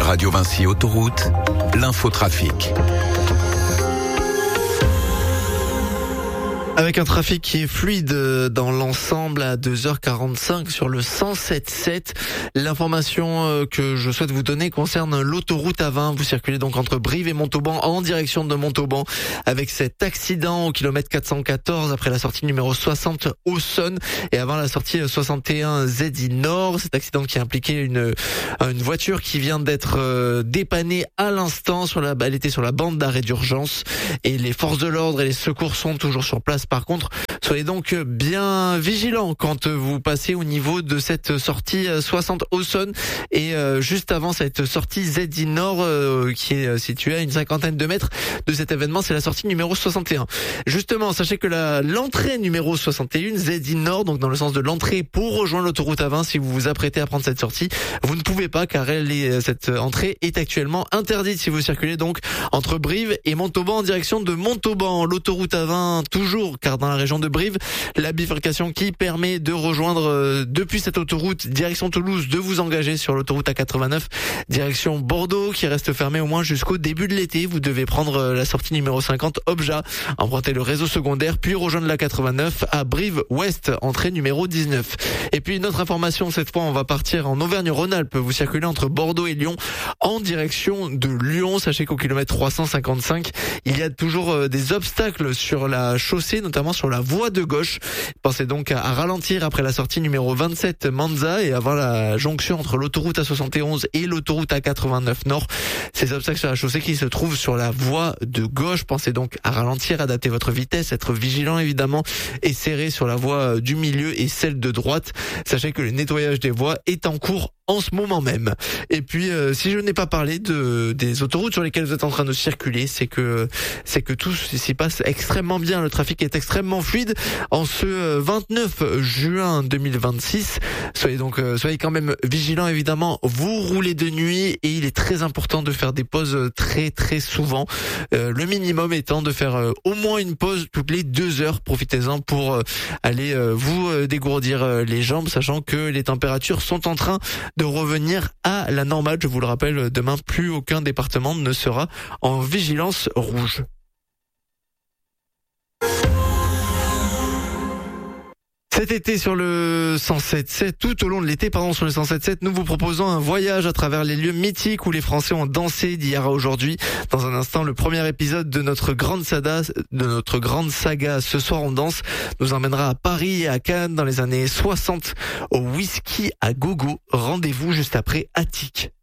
Radio Vinci Autoroute, l'infotrafic. Avec un trafic qui est fluide dans l'ensemble à 2h45 sur le 107.7. L'information que je souhaite vous donner concerne l'autoroute A20. Vous circulez donc entre Brive et Montauban en direction de Montauban avec cet accident au kilomètre 414 après la sortie numéro 60 Auxonne et avant la sortie 61 ZI Nord. Cet accident qui impliquait une voiture qui vient d'être dépannée à l'instant elle était sur la bande d'arrêt d'urgence et les forces de l'ordre et les secours sont toujours sur place. Par contre, soyez donc bien vigilants quand vous passez au niveau de cette sortie 60 Auxonne et juste avant cette sortie ZI Nord qui est située à une cinquantaine de mètres de cet événement, c'est la sortie numéro 61. Justement, sachez que l'entrée numéro 61 ZI Nord, donc dans le sens de l'entrée pour rejoindre l'autoroute A20, si vous vous apprêtez à prendre cette sortie, vous ne pouvez pas car cette entrée est actuellement interdite si vous circulez donc entre Brive et Montauban en direction de Montauban. L'autoroute A20 toujours car dans la région de Brive, la bifurcation qui permet de rejoindre depuis cette autoroute direction Toulouse, de vous engager sur l'autoroute A89 direction Bordeaux qui reste fermée au moins jusqu'au début de l'été. Vous devez prendre la sortie numéro 50 Obja, emprunter le réseau secondaire puis rejoindre la 89 à Brive Ouest, entrée numéro 19. Et puis une autre information, cette fois on va partir en Auvergne-Rhône-Alpes. Vous circulez entre Bordeaux et Lyon en direction de Lyon. Sachez qu'au kilomètre 355, il y a toujours des obstacles sur la chaussée, notamment sur la voie de gauche. Pensez donc à ralentir après la sortie numéro 27 Manza et avant la jonction entre l'autoroute A71 et l'autoroute A89 Nord. Ces obstacles sur la chaussée qui se trouvent sur la voie de gauche. Pensez donc à ralentir, adapter votre vitesse, être vigilant évidemment et serrer sur la voie du milieu et celle de droite. Sachez que le nettoyage des voies est en cours en ce moment même. Et puis si je n'ai pas parlé des autoroutes sur lesquelles vous êtes en train de circuler, c'est que tout s'y passe extrêmement bien. Le trafic est extrêmement fluide en ce 29 juin 2026. Soyez quand même vigilants évidemment. Vous roulez de nuit et il est très important de faire des pauses très très souvent. Le minimum étant de faire au moins une pause toutes les 2 heures. Profitez-en pour aller vous dégourdir les jambes, sachant que les températures sont en train de revenir à la normale. Je vous le rappelle, demain, plus aucun département ne sera en vigilance rouge. Cet été sur le 107.7, tout au long de l'été, sur le 107.7, nous vous proposons un voyage à travers les lieux mythiques où les Français ont dansé d'hier à aujourd'hui. Dans un instant, le premier épisode de notre grande saga Ce soir on danse nous emmènera à Paris et à Cannes dans les années 60 au whisky à gogo. Rendez-vous juste après Attic.